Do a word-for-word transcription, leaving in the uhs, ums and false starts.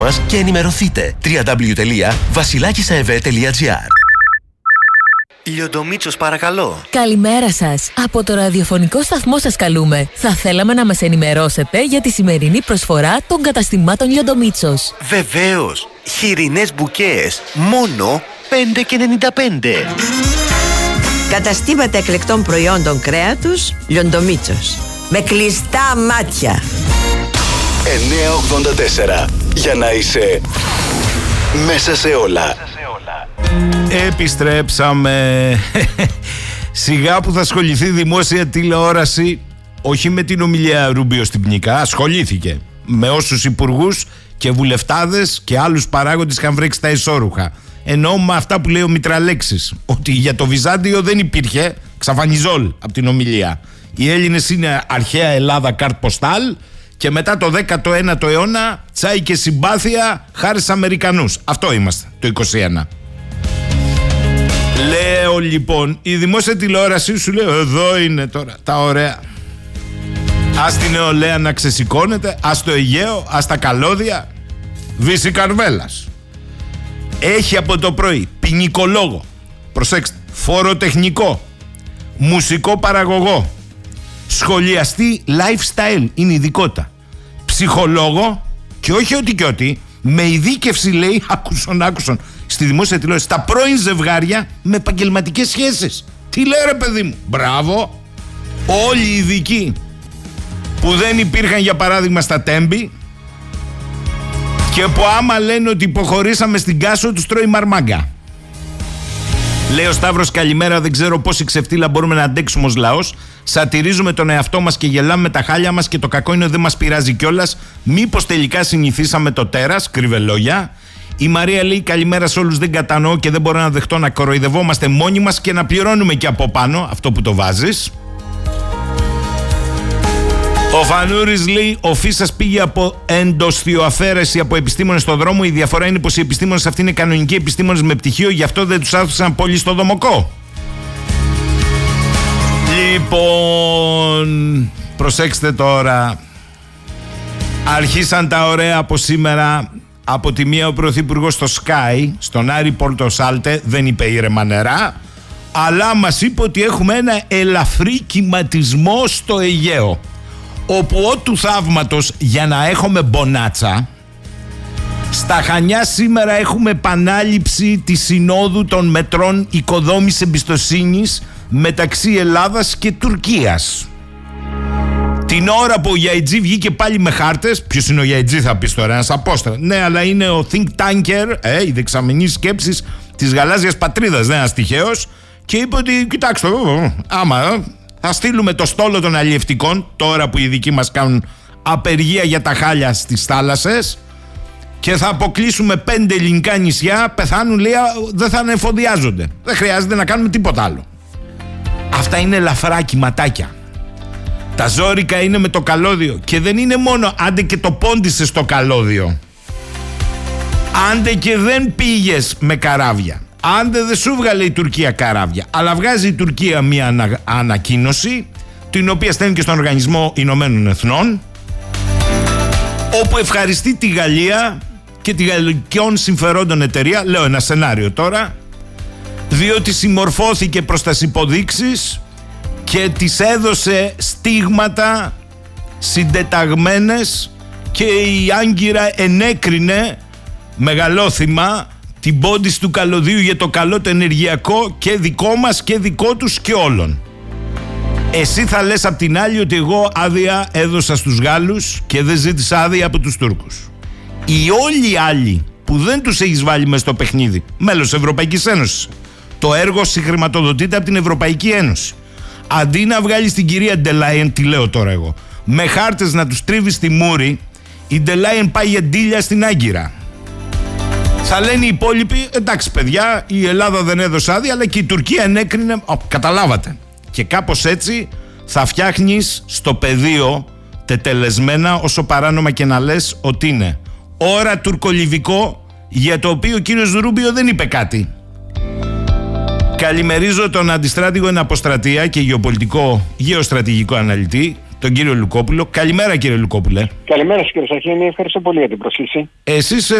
μας και ενημερωθείτε. double-u double-u double-u τελεία βασιλάκισαεβέ τελεία τζι άρ. Λιοντομίτσος, παρακαλώ. Καλημέρα σας. Από το ραδιοφωνικό σταθμό σας καλούμε. Θα θέλαμε να μας ενημερώσετε για τη σημερινή προσφορά των καταστημάτων Λιοντομίτσος. Βεβαίως. Χοιρινές μπουκές. Μόνο πέντε και ενενήντα πέντε. Καταστήματα εκλεκτών προϊόντων κρέατος Λιοντομίτσος. Με κλειστά μάτια. εννιακόσια ογδόντα τέσσερα. Για να είσαι μέσα σε όλα. Επιστρέψαμε. Σιγά που θα ασχοληθεί δημόσια τηλεόραση, όχι με την ομιλία Ρούμπιο στην Πνικά, ασχολήθηκε με όσους υπουργούς και βουλευτάδες και άλλους παράγοντες είχαν βρέξει τα ισόρουχα. Ενώ με αυτά που λέει ο Μητραλέξης, ότι για το Βυζάντιο δεν υπήρχε ξαφανιζόλ από την ομιλία. Οι Έλληνες είναι αρχαία Ελλάδα καρτ ποστάλ και μετά το δέκατο ένατο αιώνα τσάι και συμπάθεια χάρη στους Αμερικανούς. Αυτό είμαστε το είκοσι ένα. Λέω λοιπόν, η δημόσια τηλεόραση σου λέει εδώ είναι τώρα τα ωραία. Ας την νεολαία να ξεσηκώνεται, ας το Αιγαίο, ας τα καλώδια. Βύση Καρβέλας έχει από το πρωί ποινικολόγο, προσέξτε, φοροτεχνικό, μουσικό παραγωγό, σχολιαστή lifestyle, είναι ειδικότητα, ψυχολόγο και όχι ότι και ότι, με ειδίκευση λέει, άκουσον άκουσον, στη δημόσια τηλεόραση, στα πρώην ζευγάρια με επαγγελματικές σχέσεις. Τι λέει ρε παιδί μου, μπράβο. Όλοι οι ειδικοί που δεν υπήρχαν για παράδειγμα στα Τέμπη και που άμα λένε ότι υποχωρήσαμε στην Κάσο τους τρώει μαρμάγκα. Λέει ο Σταύρος, καλημέρα, δεν ξέρω πόση ξεφτύλα μπορούμε να αντέξουμε ως λαός. Σατυρίζουμε τον εαυτό μας και γελάμε με τα χάλια μας και το κακό είναι ότι δεν μας πειράζει κιόλας. Μήπως τελικά συνηθίσαμε το τέρας, κρυβελόγια. Η Μαρία λέει, καλημέρα σε όλους, δεν κατανοώ και δεν μπορώ να δεχτώ να κοροϊδευόμαστε μόνοι μας και να πληρώνουμε και από πάνω αυτό που το βάζεις. Ο Φανούρης λέει, ο Φίσας πήγε από εντοστιοαφαίρεση από επιστήμονες στον δρόμο. Η διαφορά είναι πως οι επιστήμονες αυτοί είναι κανονικοί επιστήμονες με πτυχίο, γι' αυτό δεν τους άφησαν πολύ στο δομοκό. Λοιπόν, προσέξτε τώρα. Αρχίσαν τα ωραία από σήμερα. Από τη μία ο Πρωθυπουργός στο Sky, στον Άρη Πορτοσάλτε, δεν είπε ήρεμα νερά, αλλά μας είπε ότι έχουμε ένα ελαφρύ κυματισμό στο Αιγαίο, όπου ό του θαύματος για να έχουμε μπονάτσα. Στα Χανιά σήμερα έχουμε επανάληψη της συνόδου των μετρών οικοδόμησης εμπιστοσύνης μεταξύ Ελλάδας και Τουρκίας. Την ώρα που ο Γιαιτζή βγήκε πάλι με χάρτες, ποιος είναι ο Γιαιτζή θα πεις τώρα, ένας απόστρα. Ναι, αλλά είναι ο think tanker, ε, η δεξαμενή σκέψης της γαλάζιας πατρίδας, δεν είναι ένας τυχαίος, και είπε ότι κοιτάξτε, άμα ε, θα στείλουμε το στόλο των αλλιευτικών, τώρα που οι δικοί μας κάνουν απεργία για τα χάλια στις θάλασσες, και θα αποκλείσουμε πέντε ελληνικά νησιά, πεθάνουν λέει, δεν θα ανεφοδιάζονται. Δεν χρειάζεται να κάνουμε τίποτα άλλο. Αυτά είναι ελαφρά κυματάκια. Τα ζόρικα είναι με το καλώδιο. Και δεν είναι μόνο άντε και το πόντισε στο καλώδιο. Άντε και δεν πήγες με καράβια. Άντε δεν σου βγάλε η Τουρκία καράβια. Αλλά βγάζει η Τουρκία μια ανα, ανακοίνωση, την οποία στέλνει και στον Οργανισμό Ηνωμένων Εθνών, όπου ευχαριστεί τη Γαλλία και τη γαλλικών συμφερόντων εταιρεία, λέω ένα σενάριο τώρα, διότι συμμορφώθηκε προς τις υποδείξεις και της έδωσε στίγματα συντεταγμένες και η Άγκυρα ενέκρινε μεγαλόθυμα την πόντιση του καλωδίου για το καλό το ενεργειακό και δικό μας και δικό τους και όλων. Εσύ θα λες απ' την άλλη ότι εγώ άδεια έδωσα στους Γάλλους και δεν ζήτησα άδεια από τους Τούρκους. Οι όλοι οι άλλοι που δεν τους έχεις βάλει μες στο παιχνίδι, μέλος Ευρωπαϊκής Ένωσης, το έργο συγχρηματοδοτείται από την Ευρωπαϊκή Ένωση. Αντί να βγάλεις την κυρία Ντελάιεν, τι λέω τώρα εγώ, με χάρτες να τους τρίβει στη μούρη, η Ντελάιεν πάει για ντύλια στην Άγκυρα. Θα λένε οι υπόλοιποι, εντάξει παιδιά, η Ελλάδα δεν έδωσε άδεια, αλλά και η Τουρκία ενέκρινε. Ο, καταλάβατε. Και κάπως έτσι θα φτιάχνεις στο πεδίο τετελεσμένα, όσο παράνομα και να λες, ότι είναι ώρα τουρκολιβικό, για το οποίο ο κύριος Ρούμπιο δεν είπε κάτι. Καλημερίζω τον αντιστράτηγο εν αποστρατεία και γεωπολιτικό γεωστρατηγικό αναλυτή, τον κύριο Λουκόπουλο. Καλημέρα, κύριε Λουκόπουλε. Καλημέρα σας, κύριε Σαχίνη. Ευχαριστώ πολύ για την προσοχή. Εσείς